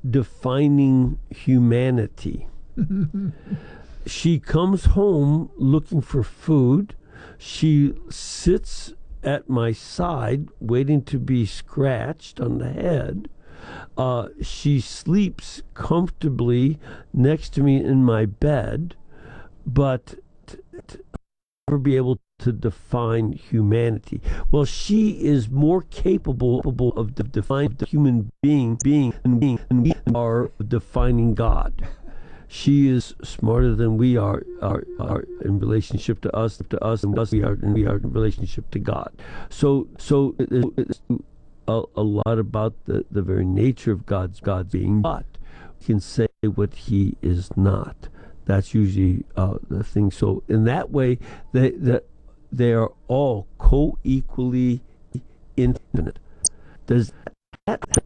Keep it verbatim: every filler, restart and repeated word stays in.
defining humanity. She comes home looking for food. She sits at my side waiting to be scratched on the head. Uh, she sleeps comfortably next to me in my bed, but t- t- never be able to define humanity. Well, she is more capable of de- defining the human being, being, and being, and we are defining God. She is smarter than we are, are, are in relationship to us, to us, and us we are, and we are in relationship to God. So, so it, it's a, a lot about the, the very nature of God's God being, but we can say what He is not. That's usually uh, the thing. So, in that way, they they, they are all co-equally infinite. Does that